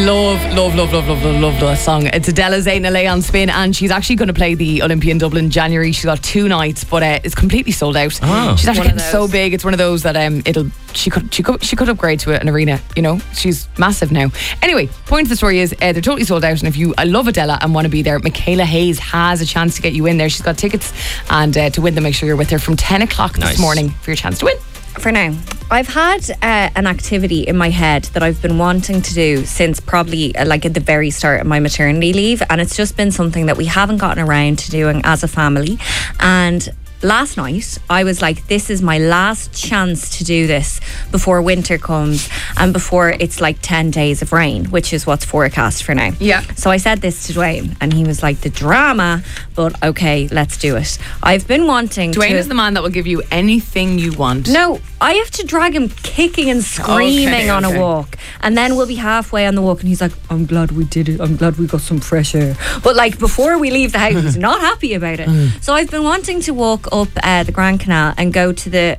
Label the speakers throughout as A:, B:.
A: Love that song. It's Adela Zayn on Spin, and she's actually going to play the Olympia in Dublin in January. She's got 2 nights, but it's completely sold out.
B: Oh.
A: She's actually getting so big. It's one of those that she could upgrade to an arena. You know, she's massive now. Anyway, point of the story is they're totally sold out, and if you love Adela and want to be there, Michaela Hayes has a chance to get you in there. She's got tickets, and to win them, make sure you're with her from 10 o'clock this morning for your chance to win.
C: For now, I've had an activity in my head that I've been wanting to do since probably like at the very start of my maternity leave, and it's just been something that we haven't gotten around to doing as a family. And last night I was like, this is my last chance to do this before winter comes and before it's like 10 days of rain, which is what's forecast for now.
A: Yeah.
C: So I said this to Dwayne, and he was like, the drama, but okay, let's do it. I've been wanting
A: Dwayne is the man that will give you anything you want.
C: No, I have to drag him kicking and screaming on a walk, and then we'll be halfway on the walk and he's like, I'm glad we did it, I'm glad we got some fresh air. But like before we leave the house, he's not happy about it. So I've been wanting to walk up the Grand Canal and go to the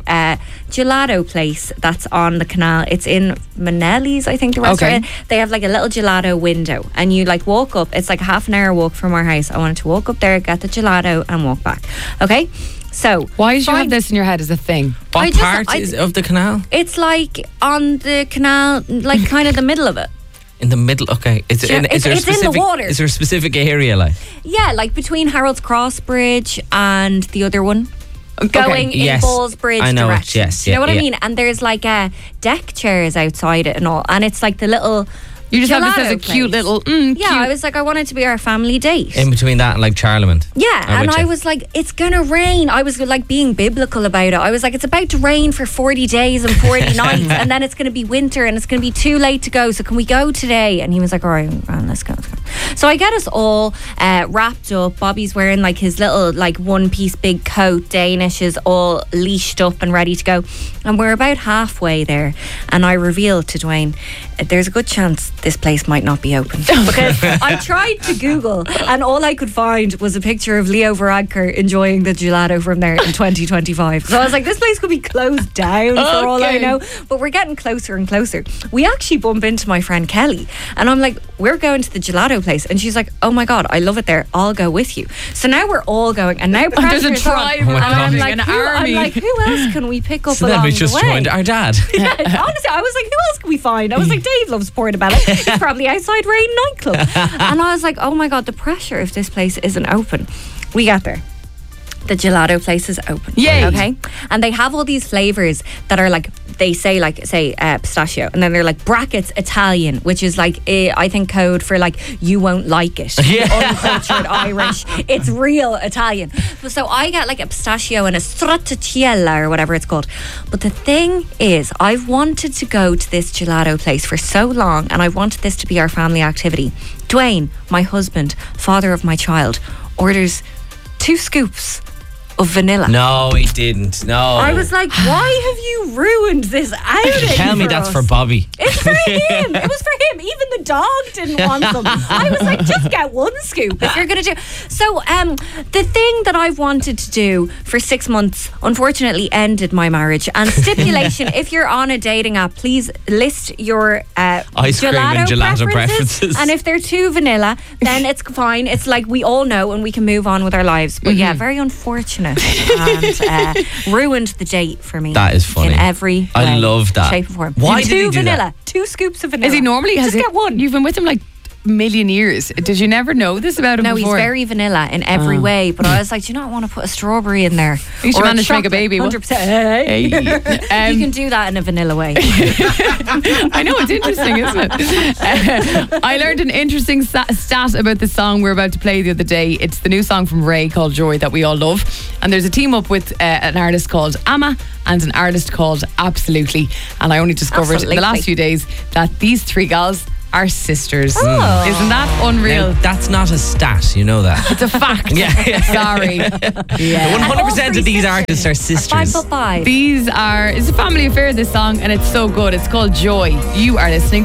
C: gelato place that's on the canal. It's in Manelli's, I think the restaurant.
A: Okay.
C: They have like a little gelato window, and you like walk up. It's like a half an hour walk from our house. I wanted to walk up there, get the gelato and walk back. Okay, so
A: why did you have this in your head as a thing?
B: What part is of the canal?
C: It's like on the canal, like kind of the middle of it.
B: In the middle, okay. Is there
C: in the water.
B: Is there a specific area like?
C: Yeah, like between Harold's Cross Bridge and the other one. Going in
B: yes.
C: Ballsbridge
B: I know
C: direction.
B: it, yes.
C: Do you know what
B: yeah.
C: I mean? And there's like deck chairs outside it and all. And it's like the little
A: You just have this as a
C: gelato
A: cute
C: place.
A: little
C: Yeah,
A: cute.
C: I was like, I want it to be our family date.
B: In between that and like Charlemont.
C: Yeah,
B: I'm
C: and
B: with
C: I
B: you.
C: was like, it's gonna rain. I was like being biblical about it. I was like, it's about to rain for 40 days and 40 nights, and then it's gonna be winter and it's gonna be too late to go. So can we go today? And he was like, all right, let's go. So I get us all wrapped up. Bobby's wearing like his little like one-piece big coat. Danish is all leashed up and ready to go. And we're about halfway there, and I reveal to Dwayne, there's a good chance this place might not be open. Because I tried to Google, and all I could find was a picture of Leo Varadkar enjoying the gelato from there in 2025. So I was like, this place could be closed down for all I know. But we're getting closer and closer. We actually bump into my friend Kelly, and I'm like, we're going to the gelato place, and she's like, oh my god, I love it there, I'll go with you. So now we're all going, and now
A: there's a
C: pressure's
A: tribe
C: on.
A: running,
C: And I'm like,
A: an army.
C: who else can we pick up
B: So
C: along
B: then we
C: the
B: just
C: way?
B: joined our dad.
C: Yeah, honestly, I was like, who else can we find? I was like, Dave loves Portobello. He's probably outside Rain nightclub. And I was like, oh my god, the pressure if this place isn't open. We got there. The gelato place is open.
A: Yay.
C: Okay. And they have all these flavors that are like, they say like, say pistachio, and then they're like brackets Italian, which is like I think code for like, you won't like it. Uncultured Irish. It's real Italian. So I get like a pistachio and a stracciatella or whatever it's called. But the thing is, I've wanted to go to this gelato place for so long, and I wanted this to be our family activity. Dwayne, my husband, father of my child, orders 2 scoops of vanilla.
B: No, he didn't. No.
C: I was like, why have you ruined this outing?
B: Tell me that's
C: us?
B: for Bobby.
C: It's for him. It was for him. Even the dog didn't want them. I was like, just get 1 scoop if you're going to do. So the thing that I've wanted to do for 6 months unfortunately ended my marriage. And stipulation, if you're on a dating app, please list your
B: Ice cream and gelato preferences.
C: And if they're too vanilla, then it's fine. It's like we all know and we can move on with our lives. But yeah, very unfortunate. And ruined the date for me.
B: That is funny.
C: In every
B: I
C: way,
B: love that.
C: shape and form.
B: Why did he do
C: vanilla,
B: that?
C: 2 scoops of vanilla.
A: Is he normally
C: just get 1?
A: You've been with him like a million years. Did you never know this about him
C: No,
A: before?
C: he's very vanilla in every way. But I was like, do you not want to put a strawberry in there?
A: You should
C: Or
A: manage to make a
C: chocolate,
A: baby.
C: 100%.
A: Hey.
C: You can do that in a vanilla way.
A: I know, it's interesting, isn't it? I learned an interesting stat about the song we're about to play the other day. It's the new song from Ray called Joy that we all love. And there's a team up with an artist called Amma and an artist called Absolutely. And I only discovered in the last few days that these 3 gals are sisters.
C: Oh.
A: Isn't that unreal?
B: Now, that's not a stat, you know that.
A: It's a fact.
B: Yeah.
A: Sorry. Yeah.
B: 100% of these artists are sisters.
C: 5'5".
A: It's a family affair, this song, and it's so good. It's called Joy. You are listening